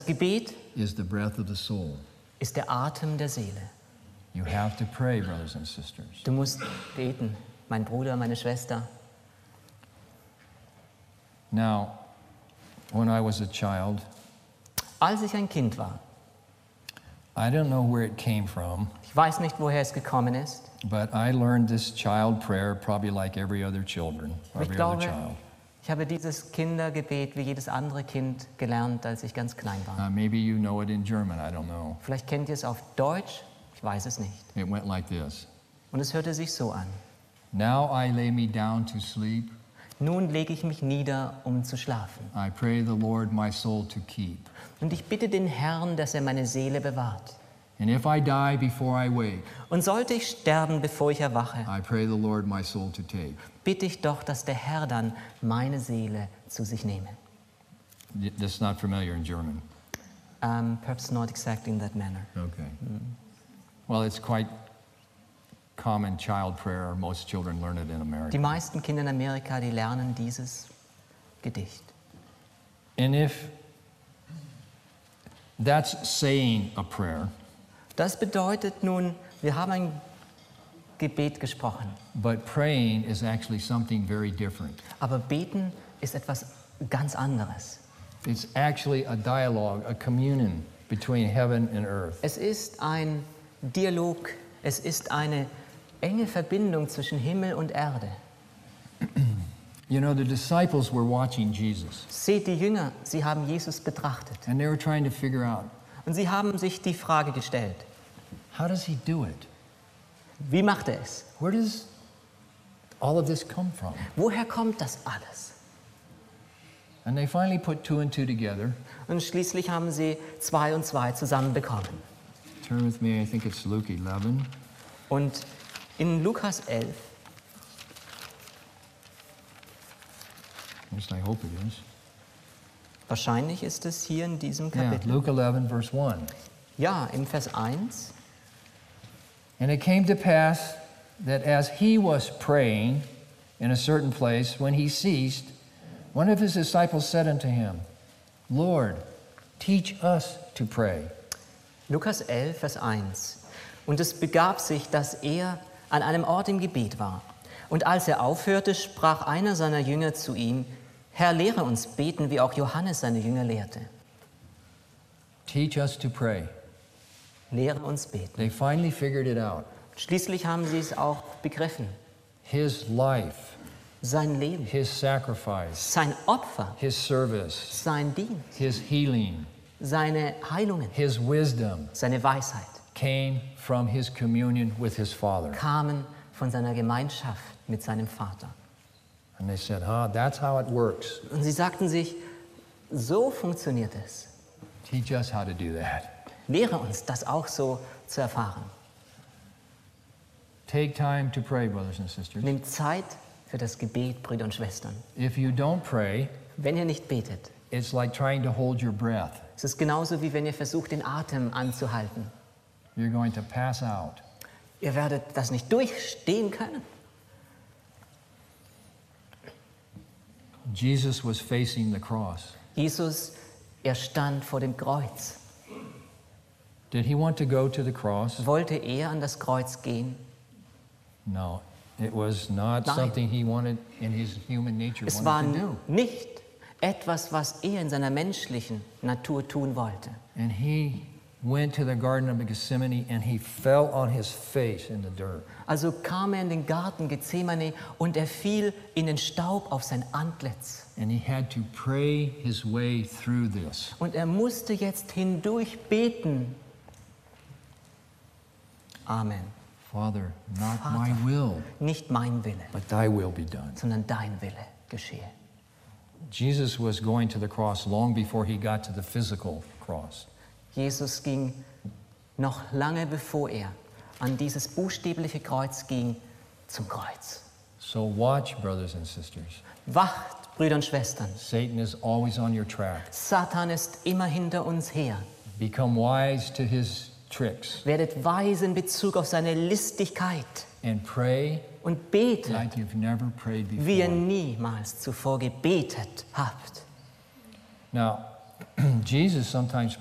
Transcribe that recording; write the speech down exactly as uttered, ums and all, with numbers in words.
Gebet is the breath of the soul. ist der Atem der Seele. You have to pray, brothers and sisters. Du musst beten, mein Bruder, meine Schwester. Now, when I was a child, Als ich ein Kind war, I don't know where it came from, ich weiß nicht, woher es gekommen ist, but I learned this child prayer probably like every other children, aber ich every other glaube, child. ich habe dieses Kindergebet wie jedes andere Kind gelernt, als ich ganz klein war. Uh, maybe you know it in German, I don't know. Vielleicht kennt ihr es auf Deutsch, ich weiß es nicht. It went like this. Und es hörte sich so an. Now I lay me down to sleep. Nun lege ich mich nieder, um zu schlafen. I pray the Lord my soul to keep. Und ich bitte den Herrn, dass er meine Seele bewahrt. And if I die before I wake, Und sollte ich sterben, bevor ich erwache, I pray the Lord my soul to take. bitte ich doch, dass der Herr dann meine Seele zu sich nehme. That's not familiar in German. Um, perhaps not exactly in that manner. Okay. Well, it's quite common child prayer. Most children learn it in Die America. meisten Kinder in Amerika, die lernen dieses Gedicht. And if that's saying a prayer, Das bedeutet nun, wir haben ein Gebet gesprochen, but praying is actually something very different. aber beten ist etwas ganz anderes. It's actually a dialogue, a communion between heaven and earth. Es ist ein Dialog, es ist eine enge Verbindung zwischen Himmel und Erde. You know, the disciples were watching Jesus, Seht die Jünger, sie haben Jesus betrachtet and they were trying to figure out, und sie haben sich die Frage gestellt, how does he do it? wie macht er es? Where does all of this come from? Woher kommt das alles? And they finally put two and two together. Und schließlich haben sie zwei und zwei zusammenbekommen. Turn with me, I think it's Luke eleven. Und in Lukas elf, At least I hope it is. wahrscheinlich ist es hier in diesem Yeah, Kapitel. Luke eleven, verse one. Ja, im Vers eins. And it came to pass that as he was praying in a certain place, when he ceased, one of his disciples said unto him, Lord, teach us to pray. Lukas elf, Vers eins. Und es begab sich, dass er an einem Ort im Gebet war. Und als er aufhörte, sprach einer seiner Jünger zu ihm, Herr, lehre uns beten, wie auch Johannes seine Jünger lehrte. Teach us to pray. Lehre uns beten. They finally figured it out. Schließlich haben sie es auch begriffen. His life, Sein Leben, his sacrifice, sein Opfer, his service, sein Dienst, his healing, seine Heilungen, his wisdom seine Weisheit came from his communion with his Father. kamen von seiner Gemeinschaft mit seinem Vater. And they said, huh, that's how it works. Und sie sagten sich, so funktioniert es. Teach us how to do that. Lehre uns, das auch so zu erfahren. Take time to pray, brothers and sisters. Nehmt Zeit für das Gebet, Brüder und Schwestern. If you don't pray, Wenn ihr nicht betet, it's like trying to hold your breath. es ist genauso, wie wenn ihr versucht, den Atem anzuhalten. You're going to pass out. Ihr werdet das nicht durchstehen können. Jesus was facing the cross. Jesus, er stand vor dem Kreuz. Did he want to go to the cross? Wollte er an das Kreuz gehen? No. It was not Nein. something he wanted in his human nature Es war wanted to do. nicht etwas, was er in seiner menschlichen Natur tun wollte. And he went to the Garden of Gethsemane and he fell on his face in the dirt. Also kam er in den Garten Gethsemane und er fiel in den Staub auf sein Antlitz. And he had to pray his way through this. Und er musste jetzt hindurch beten. Amen. Father, not Vater. my will, Nicht mein Wille, but thy will be done. sondern dein Wille geschehe. Jesus was going to the cross long before he got to the physical cross. Jesus ging noch lange bevor er an dieses buchstäbliche Kreuz ging, zum Kreuz. So watch, brothers and sisters. Wacht, Brüder und Schwestern. Satan is always on your track. Satan ist immer hinter uns her. Become wise to his tricks Werdet weise in Bezug auf seine Listigkeit and pray und betet, like you've never prayed wie ihr before. niemals zuvor gebetet habt. Now, Jesus sometimes